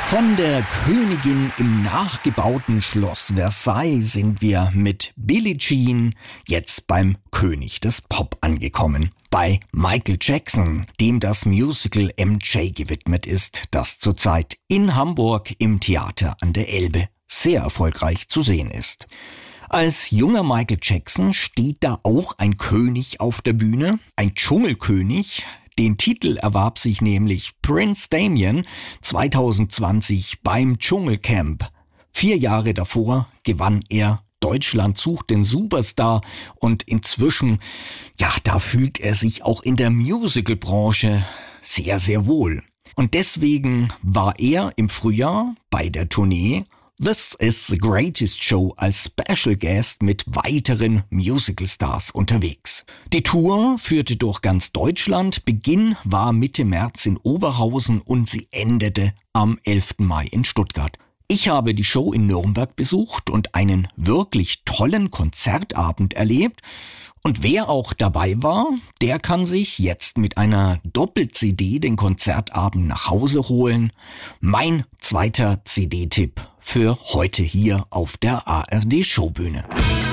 Von der Königin im nachgebauten Schloss Versailles sind wir mit Billie Jean jetzt beim König des Pop angekommen. Bei Michael Jackson, dem das Musical MJ gewidmet ist, das zurzeit in Hamburg im Theater an der Elbe sehr erfolgreich zu sehen ist. Als junger Michael Jackson steht da auch ein König auf der Bühne, ein Dschungelkönig. Den Titel erwarb sich nämlich Prince Damien 2020 beim Dschungelcamp. 4 Jahre davor gewann er Deutschland sucht den Superstar und inzwischen, da fühlt er sich auch in der Musicalbranche sehr, sehr wohl. Und deswegen war er im Frühjahr bei der Tournee This is the Greatest Show als Special Guest mit weiteren Musicalstars unterwegs. Die Tour führte durch ganz Deutschland. Beginn war Mitte März in Oberhausen und sie endete am 11. Mai in Stuttgart. Ich habe die Show in Nürnberg besucht und einen wirklich tollen Konzertabend erlebt. Und wer auch dabei war, der kann sich jetzt mit einer Doppel-CD den Konzertabend nach Hause holen. Mein zweiter CD-Tipp für heute hier auf der ARD-Showbühne.